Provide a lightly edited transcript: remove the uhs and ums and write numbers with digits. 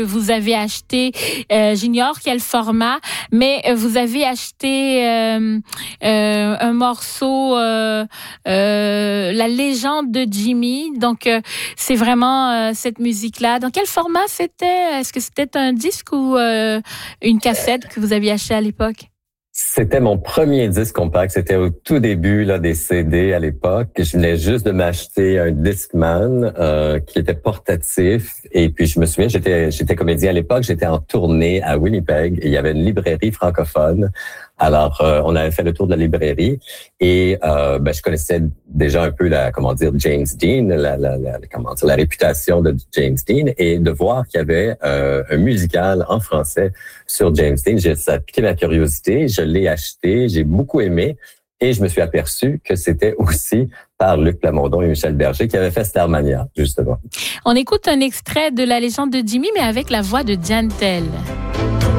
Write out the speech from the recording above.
Vous avez acheté, j'ignore quel format, mais vous avez acheté un morceau, La légende de Jimmy. Donc, c'est vraiment cette musique-là. Dans quel format c'était? Est-ce que c'était un disque ou une cassette que vous aviez acheté à l'époque? C'était mon premier disque compact. C'était au tout début là des CD à l'époque. Je venais juste de m'acheter un Discman qui était portatif. Et puis je me souviens, j'étais comédien à l'époque. J'étais en tournée à Winnipeg et il y avait une librairie francophone. Alors on avait fait le tour de la librairie et je connaissais déjà un peu James Dean, la réputation de James Dean, et de voir qu'il y avait un musical en français sur James Dean, ça a piqué ma curiosité. Je l'ai acheté, j'ai beaucoup aimé et je me suis aperçu que c'était aussi par Luc Plamondon et Michel Berger qui avaient fait Starmania, justement. On écoute un extrait de La légende de Jimmy, mais avec la voix de Diane Tell.